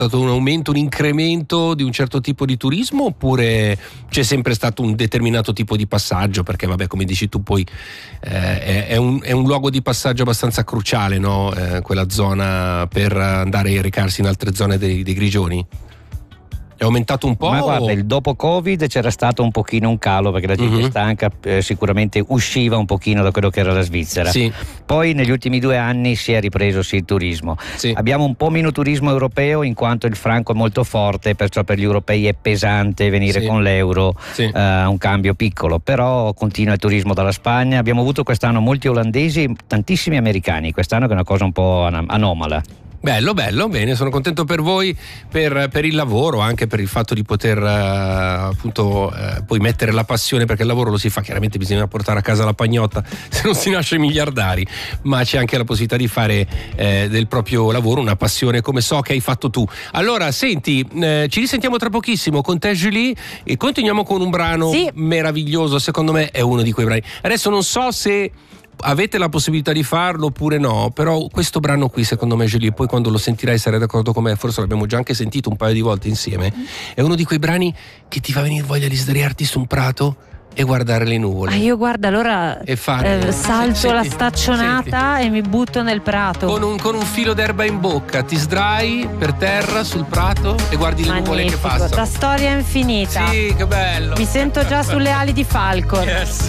stato un aumento, un incremento di un certo tipo di turismo, oppure c'è sempre stato un determinato tipo di passaggio? Perché vabbè, come dici tu, poi è un luogo di passaggio abbastanza cruciale, no? Quella zona per andare e recarsi in altre zone dei Grigioni. È aumentato un po'? Ma guarda, il dopo Covid c'era stato un pochino un calo, perché la gente stanca sicuramente usciva un pochino da quello che era la Svizzera. Sì. Poi negli ultimi 2 anni si è ripreso il turismo. Sì. Abbiamo un po' meno turismo europeo, in quanto il franco è molto forte, perciò per gli europei è pesante venire con l'euro, un cambio piccolo. Però continua il turismo dalla Spagna. Abbiamo avuto quest'anno molti olandesi, tantissimi americani, quest'anno che è una cosa un po' anomala. Bello, bene, sono contento per voi, per il lavoro, anche per il fatto di poter poi mettere la passione, perché il lavoro lo si fa, chiaramente bisogna portare a casa la pagnotta, se non si nasce miliardari, ma c'è anche la possibilità di fare del proprio lavoro una passione, come so che hai fatto tu. Allora, senti, ci risentiamo tra pochissimo con te, Julie, e continuiamo con un brano meraviglioso, secondo me è uno di quei brani. Adesso non so se avete la possibilità di farlo oppure no, però questo brano qui, secondo me, Julie, poi quando lo sentirai sarai d'accordo con me, forse l'abbiamo già anche sentito un paio di volte insieme, è uno di quei brani che ti fa venire voglia di sdraiarti su un prato e guardare le nuvole. Io guarda, allora e fare, salto la staccionata e mi butto nel prato con un filo d'erba in bocca, ti sdrai per terra sul prato e guardi le nuvole che passano. La storia è infinita. Sì, che bello. Mi sento già sulle ali di Falcon. Yes.